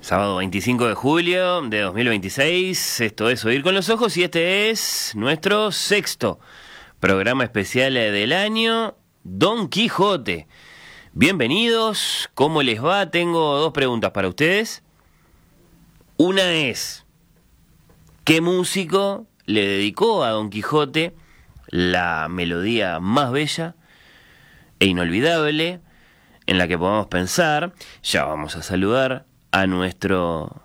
Sábado 25 de julio de 2026, esto es Oír con los Ojos y este es nuestro sexto programa especial del año, Don Quijote. Bienvenidos, ¿cómo les va? Tengo dos preguntas para ustedes. Una es, ¿qué músico le dedicó a Don Quijote la melodía más bella e inolvidable en la que podamos pensar? Ya vamos a saludar a nuestro